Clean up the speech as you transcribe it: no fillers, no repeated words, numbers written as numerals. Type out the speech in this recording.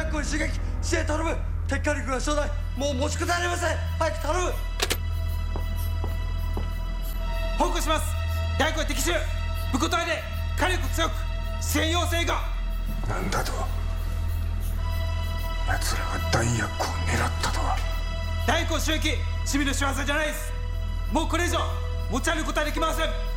大根襲撃支援頼む。敵火力が少ない。もう持ちこたえられません。早く頼む。 報告します。大根敵襲。武庫隊で火力強く支援要請が。 なんだと。奴らが弾薬庫を狙ったとは。 大根襲撃、市民の仕業じゃないです。もうこれ以上持ち歩くことはできません。